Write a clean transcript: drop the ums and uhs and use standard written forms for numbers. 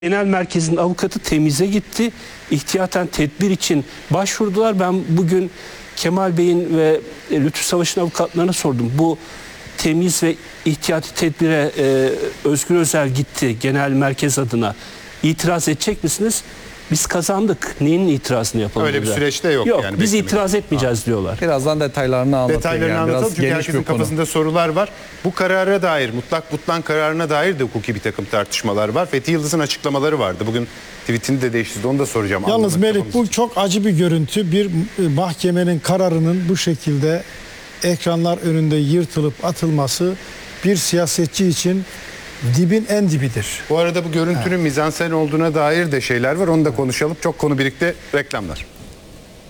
Genel merkezin avukatı temize gitti. İhtiyaten tedbir için başvurdular. Ben bugün Kemal Bey'in ve Lütfü Savaş'ın avukatlarına sordum. Bu temiz ve ihtiyati tedbire Özgür Özel gitti genel merkez adına. İtiraz edecek misiniz? Biz kazandık. Neyin itirazını yapalım? Öyle bir süreçte yok. Yani biz itiraz etmeyeceğiz diyorlar. Birazdan detaylarını anlatayım. Detaylarını anlatalım biraz çünkü geniş herkesin bir konu. kafasında sorular var. Bu karara dair, mutlak butlan kararına dair de hukuki bir takım tartışmalar var. Fethi Yıldız'ın açıklamaları vardı. Bugün tweetini de değiştirdi. Onu da soracağım. Yalnız Anlamak Melih, bu kafamız. çok acı bir görüntü. Bir mahkemenin kararının bu şekilde ekranlar önünde yırtılıp atılması bir siyasetçi için dibin en dibidir. Bu arada bu görüntünün mizansen olduğuna dair de şeyler var. Onu da konuşalım. Çok konu birikti. Reklamlar.